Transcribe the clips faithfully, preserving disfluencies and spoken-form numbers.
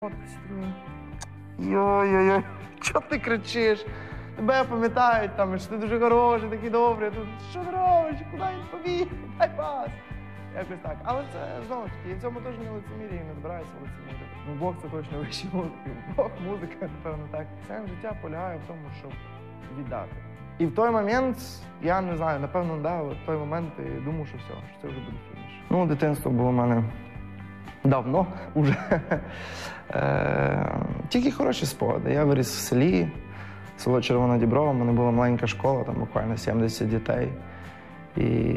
Йой-йой-йой, чого ти кричиш? Тебе пам'ятають, там, що ти дуже хороший, такий добрий. Тут, що ти робиш? Куди він побіг? Дай пас. Якось так. Але це, знову ж таки, в цьому теж не лицемір'я і не добирається лицемір'я. Ну, Бог це точно вищий музики. Бог, музика, напевно, так. Сенс життя полягає в тому, щоб віддати. І в той момент, я не знаю, напевно, да, в той момент я думав, що все, що це вже буде фініш. Ну, дитинство було в мене давно вже. Е, тільки хороші спогади. Я виріс в селі, село Червона Діброва, в мене була маленька школа, там буквально сімдесят дітей. І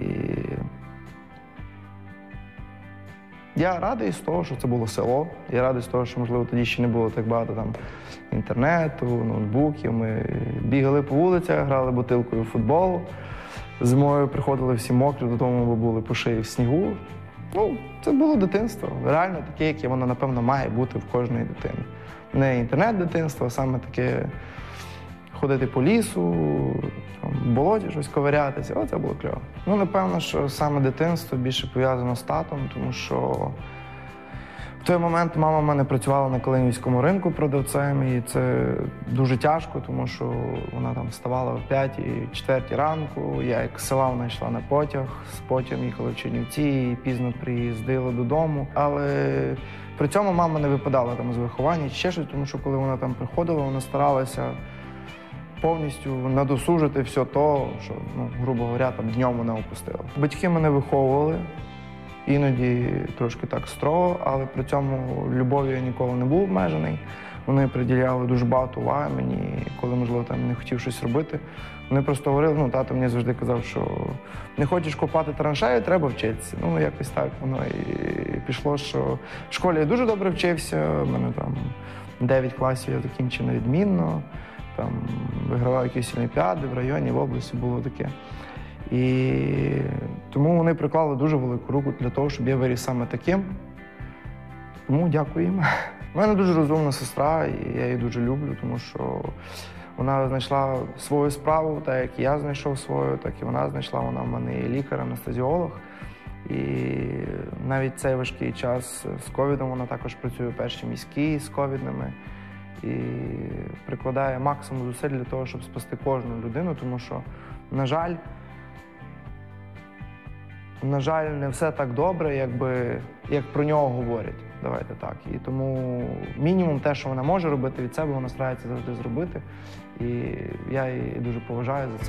я радий з того, що це було село. Я радий з того, що, можливо, тоді ще не було так багато там інтернету, ноутбуків. Ми бігали по вулицях, грали бутилкою в футбол. Зимою приходили всі мокрі, додому, бо були по шиї в снігу. Ну, це було дитинство. Реально таке, яке воно, напевно, має бути в кожної дитини. Не інтернет-дитинство, а саме таке ходити по лісу, в болоті щось ковирятися. Оце було кльово. Ну, напевно, що саме дитинство більше пов'язано з татом, тому що в той момент мама в мене працювала на Калинівському ринку продавцем, і це дуже тяжко, тому що вона там вставала в п'ятій, четвертій ранку, я як з села вона йшла на потяг, з потягом їхала в Чернівці і пізно приїздила додому. Але при цьому мама не випадала там з виховання чи ще щось, тому що коли вона там приходила, вона старалася повністю надосужити все то, що, ну, грубо говоря, там днем вона опустила. Батьки мене виховували. Іноді трошки так строго, але при цьому любов'ю я ніколи не був обмежений. Вони приділяли дуже багато уваги мені, коли, можливо, там не хотів щось робити. Вони просто говорили, ну, тато мені завжди казав, що не хочеш копати траншею, треба вчитися. Ну, якось так воно і пішло, що в школі я дуже добре вчився, в мене там дев'ять класів я закінчив відмінно, там вигравав якісь олімпіади в районі, в області було таке. І тому вони приклали дуже велику руку для того, щоб я виріс саме таким. Тому дякую їм. У мене дуже розумна сестра, і я її дуже люблю, тому що вона знайшла свою справу, так як я знайшов свою, так і вона знайшла. Вона в мене є лікар, анестезіолог. І навіть цей важкий час з ковідом вона також працює в першій міській з ковідними. І прикладає максимум зусиль для того, щоб спасти кожну людину, тому що, на жаль, На жаль, не все так добре, якби, як про нього говорять. Давайте так. І тому мінімум те, що вона може робити від себе, вона старається завжди зробити. І я її дуже поважаю за це.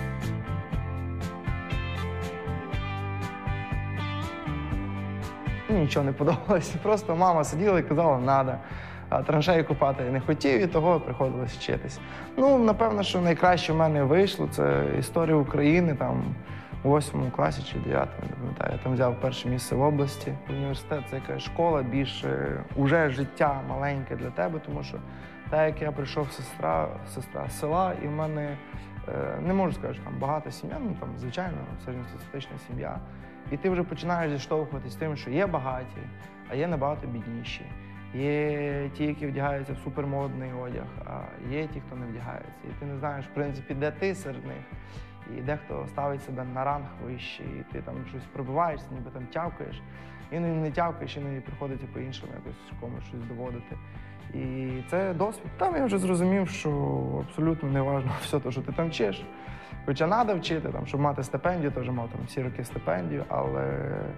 Нічого не подобалося. Просто мама сиділа і казала, надо. А траншеї копати я не хотів, і того приходилось вчитись. Ну, напевно, що найкраще в мене вийшло – це історія України, там, у восьмому класі чи дев'ятому, не пам'ятаю. Я там взяв перше місце в області. Університет – це якась школа, більше уже життя маленьке для тебе, тому що так як я прийшов сестра, сестра з села, і в мене, не можу сказати, що там багата сім'я, ну там, звичайно, середньостатистична сім'я. І ти вже починаєш зіштовхуватись з тим, що є багаті, а є набагато бідніші. Є ті, які вдягаються в супермодний одяг, а є ті, хто не вдягається. І ти не знаєш, в принципі, де ти серед них. І дехто ставить себе на ранг вищий, і ти там щось пробиваєшся, ніби там тявкаєш. Іноді не тявкаєш, іноді приходиться по-іншому якось комусь щось доводити. І це досвід. Там я вже зрозумів, що абсолютно не важливо все те, що ти там вчиш. Хоча треба вчити, там, щоб мати стипендію, теж мав там всі роки стипендію, але,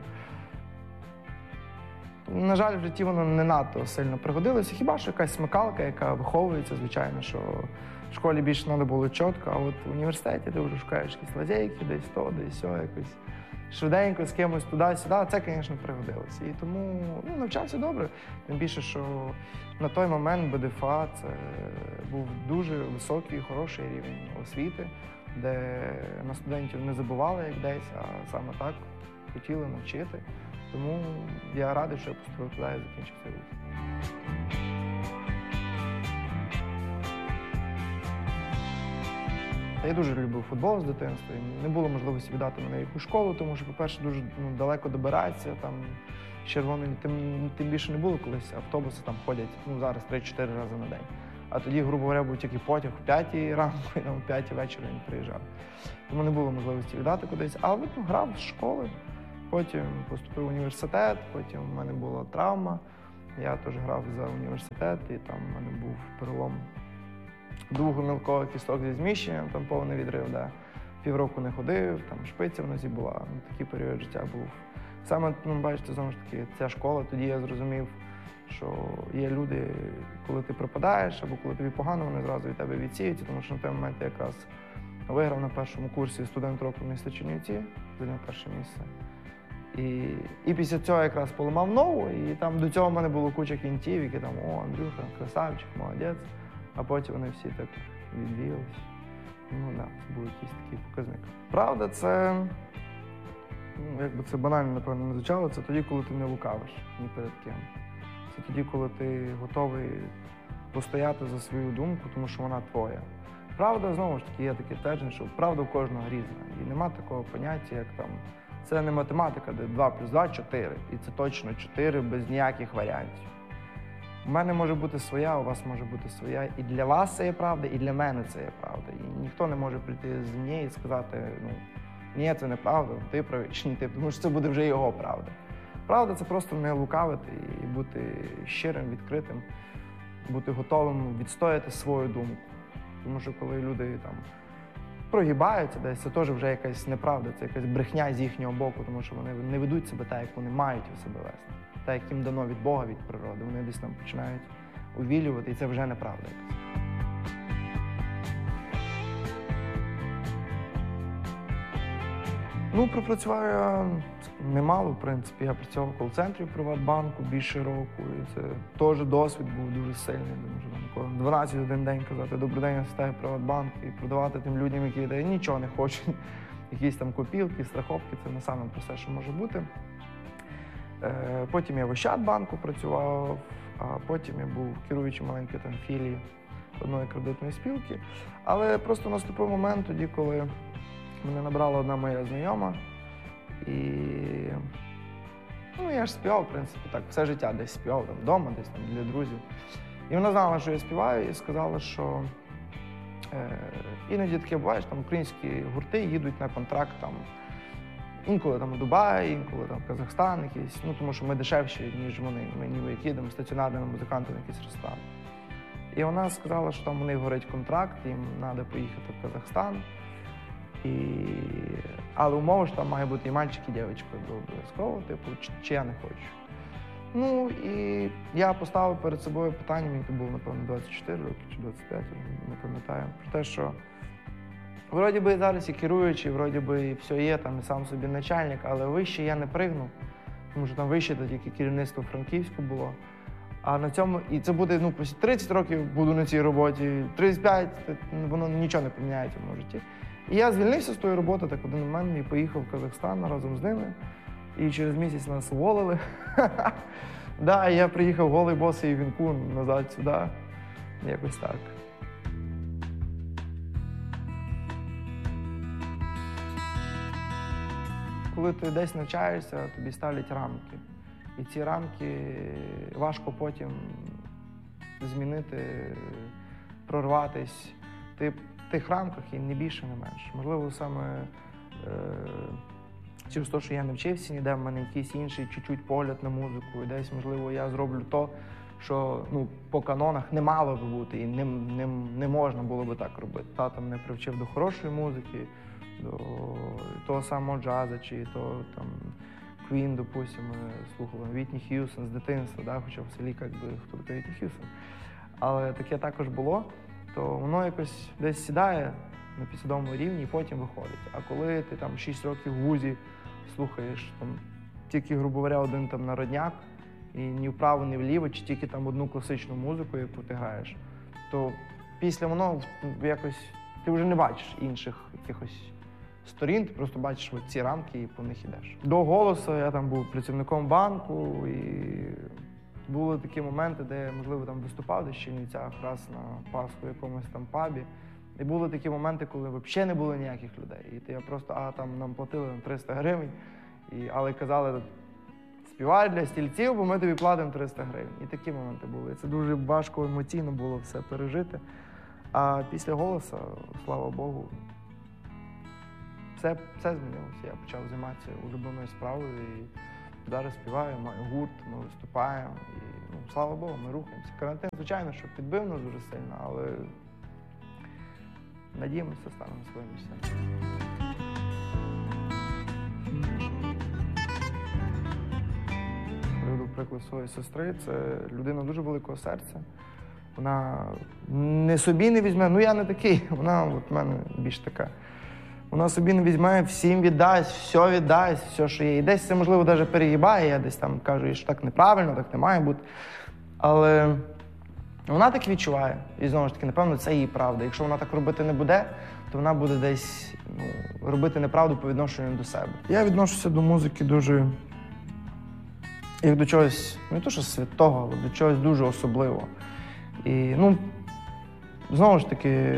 на жаль, в житті воно не надто сильно пригодилося. Хіба що якась смикалка, яка виховується, звичайно, що в школі більше треба було чітко, а от в університеті ти вже шукаєш якісь лазейки, десь то, десь сьо, якось швиденько з кимось туди-сюди. Це, звісно, пригодилося. І тому, ну, навчався добре. Тим більше, що на той момент БДФА – це був дуже високий і хороший рівень освіти, де на студентів не забували як десь, а саме так хотіли навчити. Тому я радий, що я поступив туди і закінчив цей вуз. Я дуже любив футбол з дитинства. Не було можливості віддати мене якусь школу, тому що, по-перше, дуже ну, далеко добирається. Там червоний, тим, тим більше не було колись. Автобуси там ходять, ну, зараз три-чотири рази на день. А тоді, грубо говоря, був тільки потяг в п'ятій ранку, і там в п'ятій вечора він приїжджав. Тому не було можливості віддати кудись. Але ну, грав з школи, потім поступив в університет, потім в мене була травма. Я теж грав за університет, і там в мене був перелом двох гомілкових кісток зі зміщенням, там повний відрив, да. Півроку не ходив, там шпиця в нозі була, ну, такий період життя був. Саме, ну, бачите, знову ж таки, ця школа, тоді я зрозумів, що є люди, коли ти пропадаєш, або коли тобі погано, вони зразу від тебе відсіються, тому що на той момент я якраз виграв на першому курсі студент року міста Чернівці, зайняв перше місце. І, і після цього якраз поламав ногу, і там до цього в мене було куча кінтів, які там, о, Андрюха, красавчик, молодець, а потім вони всі так відвіялись. Ну так, да, це був якийсь такий показник. Правда, це, ну, якби це банально, напевно, не звучало, це тоді, коли ти не лукавиш ні перед ким. Це тоді, коли ти готовий постояти за свою думку, тому що вона твоя. Правда, знову ж таки, є таке твердження, що правда в кожного різна. І нема такого поняття, як там, це не математика, де два плюс два – чотири. І це точно чотири без ніяких варіантів. У мене може бути своя, у вас може бути своя. І для вас це є правда, і для мене це є правда. І ніхто не може прийти з неї і сказати, ну, ні, це неправда, ти правий, чи ні ти, тому що це буде вже його правда. Правда – це просто не лукавити і бути щирим, відкритим, бути готовим відстояти свою думку. Тому що коли люди там прогибаються десь, це теж вже якась неправда, це якась брехня з їхнього боку, тому що вони не ведуть себе так, як вони мають у себе вести. Так, як їм дано від Бога, від природи. Вони десь там починають увілювати, і це вже неправда якась. Ну, пропрацював я немало, в принципі. Я працював в кол-центрі в Приватбанку більше року, і це теж досвід був дуже сильний. Тому що там дванадцять годин день казати «Добрий день, я стаю в Приватбанк» і продавати тим людям, які дають нічого не хочуть. Якісь там копілки, страховки – це не саме просте, що може бути. Потім я в Ощадбанку працював, а потім я був керуючим маленької там філії одної кредитної спілки. Але просто наступив момент тоді, коли мене набрала одна моя знайома, і ну, я ж співав, в принципі, так, все життя десь співав, там, вдома, десь там, для друзів. І вона знала, що я співаю, і сказала, що е, іноді таке буває, що там українські гурти їдуть на контракт там, інколи там у Дубай, інколи там в Казахстан якийсь, ну тому що ми дешевші, ніж вони. Ми ніби як їдемо стаціонарними музикантами в якийсь ресторан. І вона сказала, що там у них горить контракт, їм треба поїхати в Казахстан. І... Але умова, що там має бути і мальчик, і дівчинка обов'язково, типу, чи, чи я не хочу. Ну, і я поставив перед собою питання, мені то було, напевно, двадцять чотири роки чи двадцять п'ять, не пам'ятаю, про те, що вроді би зараз і керуючий, вроді би і все є, там і сам собі начальник, але вище я не пригну, тому що там вище то тільки керівництво Франківську було. А на цьому, і це буде, ну, тридцять років буду на цій роботі, тридцять п'ять, воно нічого не поміняється в моєму житті. І я звільнився з тої роботи, так в один момент, і поїхав в Казахстан разом з ними. І через місяць нас уволили. Да, я приїхав голий босий вінку назад сюди. Якось так. Коли ти десь навчаєшся, тобі ставлять рамки. І ці рамки важко потім змінити, прорватись. Ти в тих рамках і не більше, не менше. Можливо, саме е, через те, що я не вчився ніде, в мене якийсь інший чуть-чуть погляд на музику. І десь, можливо, я зроблю то, що ну, по канонах не мало би бути і не, не, не можна було би так робити. Тато мене привчив до хорошої музики, до того самого джазу, чи то там Queen, допустимо, слухали Вітні Х'юстон з дитинства, да? Хоча в селі, як би, хто такий Вітні Х'юстон. Але таке також було, то воно якось десь сідає на підсвідомому рівні і потім виходить. А коли ти там шість років в вузі слухаєш там, тільки, грубо говоря, один там народняк, і ні вправо, ні вліво, чи тільки там одну класичну музику, яку ти граєш, то після воно якось ти вже не бачиш інших якихось сторін, ти просто бачиш ці рамки і по них ідеш. До «Голосу» я там був працівником банку, і були такі моменти, де я, можливо, там виступав десь в Чернівцях раз на Пасху в якомусь там пабі. І були такі моменти, коли взагалі не було ніяких людей. І ти я просто, а там нам платили триста гривень, і, але казали, співай для стільців, бо ми тобі платимо триста гривень. І такі моменти були. Це дуже важко емоційно було все пережити. А після «Голосу», слава Богу, все, все змінилося. Я почав займатися улюбленою справою і зараз співаю, маю гурт, ми виступаємо. І ну, слава Богу, ми рухаємося. Карантин, звичайно, що підбив нас дуже сильно, але надіємося, стане на своє місце. Приведу приклад своєї сестри. Це людина дуже великого серця. Вона не собі не візьме, ну я не такий, вона от в мене більш така. Вона собі не візьме, всім віддасть, все віддасть, все, що є. І десь це, можливо, навіть перегибає, я десь там кажу, що так неправильно, так не має бути. Але вона так відчуває. І знову ж таки, напевно, це її правда. Якщо вона так робити не буде, то вона буде десь ну, робити неправду по відношенню до себе. Я відношуся до музики дуже, як до чогось, не то що святого, але до чогось дуже особливого. І, ну, знову ж таки,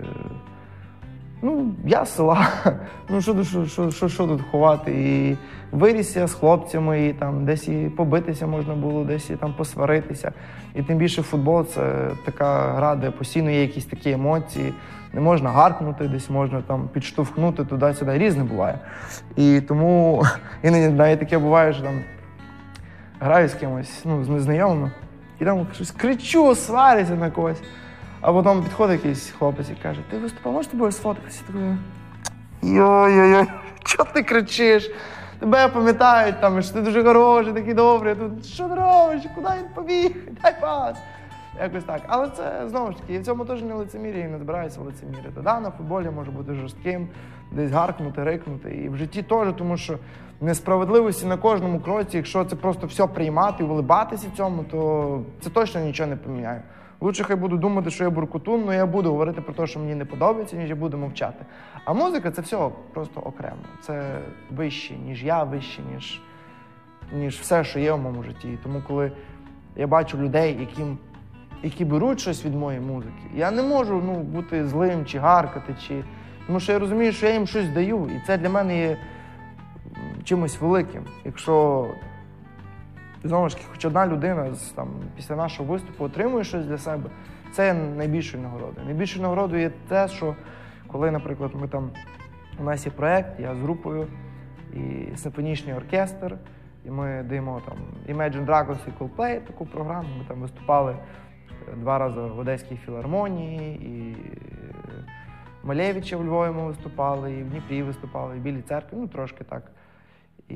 ну, я з села, ну, що, що, що, що, що тут ховати? І виріс я з хлопцями, і там десь і побитися можна було, десь і там посваритися. І тим більше футбол – це така гра, де постійно є якісь такі емоції, не можна гаркнути, десь можна там підштовхнути туди-сюди, різне буває. І тому іноді навіть таке буває, що там граю з кимось, ну, з незнайомими, і там щось кричу, сварюся на когось. А потім підходить якийсь хлопець і каже: ти виступав, можеш тобою сфоткатися? Я такий: йой-йой-йой, чого ти кричиш? Тебе пам'ятають, там, що ти дуже хороший, такий добрий, тут що ти робиш, куди він побіг, дай пас. Якось так. Але це, знову ж таки, і в цьому теж не лицемір'я, і не збираюся лицеміряти. Да, на футболі може бути жорстким, десь гаркнути, рикнути. І в житті теж, тому що несправедливості на кожному кроці, якщо це просто все приймати і улибатися цьому, то це точно нічого не поміняє. Лучше хай буду думати, що я буркутун, але я буду говорити про те, що мені не подобається, ніж я буду мовчати. А музика – це все просто окремо. Це вище, ніж я, вище, ніж, ніж все, що є в моєму житті. І тому, коли я бачу людей, яким, які беруть щось від моєї музики, я не можу ну, бути злим чи гаркати, чи... тому що я розумію, що я їм щось даю. І це для мене є чимось великим. Якщо, знову ж таки, хоч одна людина з, там, після нашого виступу отримує щось для себе, це є найбільшою нагородою. Найбільшою нагородою є те, що коли, наприклад, ми там, у нас є проєкт, я з групою, і симфонічний оркестр, і ми даємо там Imagine Dragons і Coldplay, таку програму, ми там виступали два рази в Одеській філармонії, і Малевича в Львові ми виступали, і в Дніпрі виступали, і в Білій церкві, ну трошки так. І,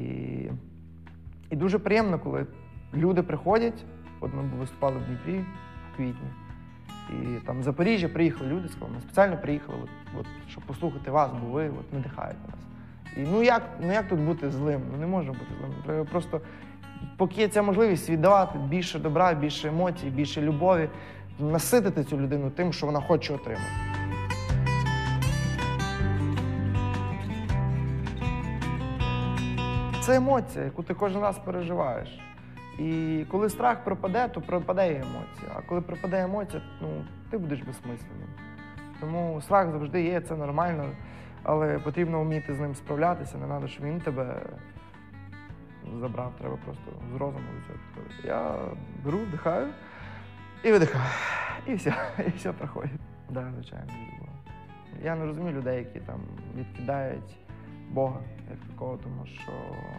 і дуже приємно, коли люди приходять, от ми виступали в Дніпрі в квітні, і там з Запоріжжя приїхали люди, сказали, ми спеціально приїхали, от, от, щоб послухати вас, бо ви от, надихаєте нас. І ну як, ну як тут бути злим? Ну не можна бути злим. Треба просто, поки є ця можливість віддавати більше добра, більше емоцій, більше любові, наситити цю людину тим, що вона хоче отримати. Це емоція, яку ти кожен раз переживаєш. І коли страх пропаде, то пропаде і емоція. А коли пропаде емоція, ну, ти будеш безсмисленним. Тому страх завжди є, це нормально, але потрібно вміти з ним справлятися, не треба, щоб він тебе забрав, треба просто з розуму до цього підходити. Я беру, вдихаю і видихаю, і все, і все проходить. Так, да, звичайно, любов. Я не розумію людей, які там відкидають Бога як такого, тому що,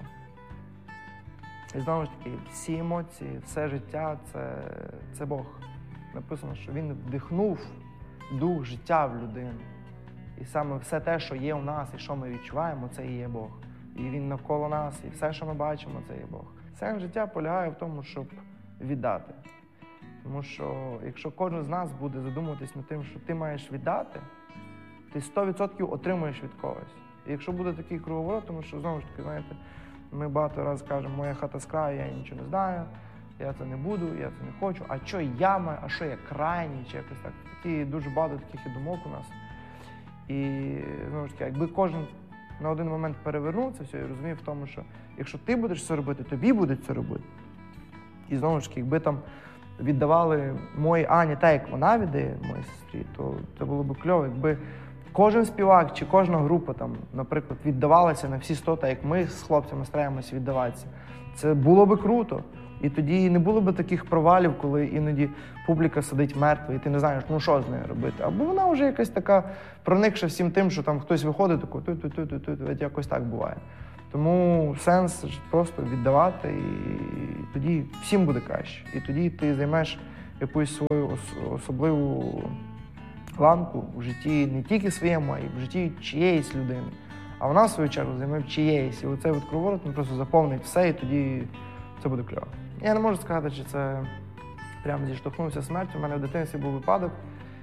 і знову ж таки, всі емоції, все життя це, – це Бог. Написано, що Він вдихнув дух життя в людину. І саме все те, що є у нас і що ми відчуваємо, це і є Бог. І Він навколо нас, і все, що ми бачимо, це є Бог. Сенс життя полягає в тому, щоб віддати. Тому що якщо кожен з нас буде задумуватись над тим, що ти маєш віддати, ти сто відсотків отримуєш від когось. І якщо буде такий круговорот, тому що, знову ж таки, знаєте, ми багато разів кажемо, моя хата з краю, я нічого не знаю, я це не буду, я це не хочу, а що я маю, а що я крайній, чи якось так. Такі, дуже багато таких і думок у нас. І, знову ж таки, якби кожен на один момент перевернув це все і розумів в тому, що якщо ти будеш це робити, тобі будуть це робити. І, знову ж таки, якби там віддавали моїй Ані так, як вона віддає моїй сестрі, то це було б кльово, якби кожен співак чи кожна група, там, наприклад, віддавалася на всі сто, так як ми з хлопцями стараємося віддаватися. Це було би круто. І тоді не було б таких провалів, коли іноді публіка сидить мертва, і ти не знаєш, ну що з нею робити. Або вона вже якась така проникша всім тим, що там хтось виходить, такий, ту-ту-ту-ту-ту, якось так буває. Тому сенс просто віддавати, і тоді всім буде краще. І тоді ти займеш якусь свою особливу ланку в житті не тільки своєму, а й в житті чиєїсь людини. А вона, в свою чергу, займе чиєїсь. І оцей от круговорот він просто заповнить все, і тоді це буде кльово. Я не можу сказати, чи це прямо зіштовхнувся смертю. У мене в дитинстві був випадок.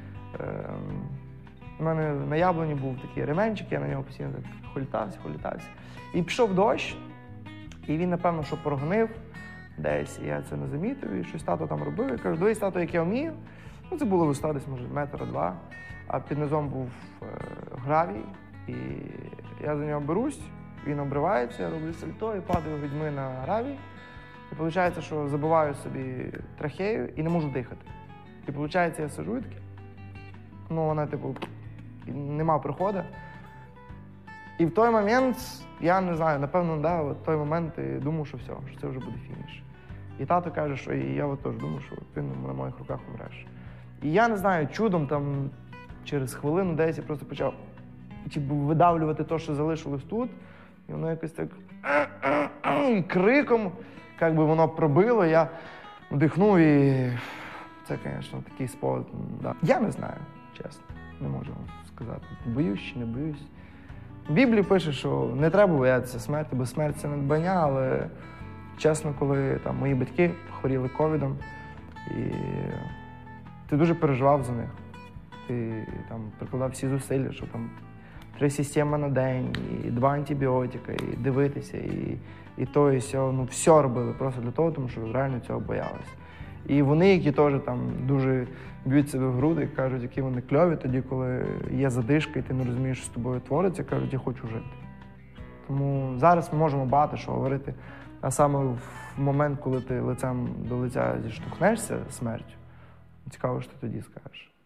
У мене на яблуні був такий ременчик, я на нього постійно так холітався, холітався. І пішов дощ, і він, напевно, що прогнив десь, і я це не замітив, і щось тато там робив. Я кажу, дивись, тато, як я вмію. Ну, це було висота десь, може, метра-два, а під низом був е, гравій, і я за нього берусь, він обривається, я роблю сальто і падаю грудьми на гравій. І виходить, що забиваю собі трахею і не можу дихати. І виходить, я сиджу і таки, ну, вона, типу, нема проходу. І в той момент, я не знаю, напевно, да, в той момент я думав, що все, що це вже буде фініш. І тато каже, що і я от теж думав, що ти на моїх руках умреш. І я не знаю, чудом там через хвилину десь я просто почав типу, видавлювати те, що залишилось тут. І воно якось так і криком, як би воно пробило, я вдихнув і це, звісно, такий спогад. Да. Я не знаю, чесно, не можу вам сказати, боюсь чи не боюсь. В Біблії пише, що не треба боятися смерті, бо смерть – це надбання, але чесно, коли там, мої батьки хворіли ковідом, і ти дуже переживав за них. Ти там прикладав всі зусилля, що там три системи на день, і два антибіотика, і дивитися, і, і то, і сьо. Ну, все робили просто для того, тому що реально цього боялися. І вони, які теж там дуже б'ють себе в груди, кажуть, які вони кльові тоді, коли є задишка, і ти не розумієш, що з тобою твориться, кажуть, я хочу жити. Тому зараз ми можемо багато що говорити, а саме в момент, коли ти лицем до лиця зіштовхнешся смертю, цікаво, що ти тоді скажеш.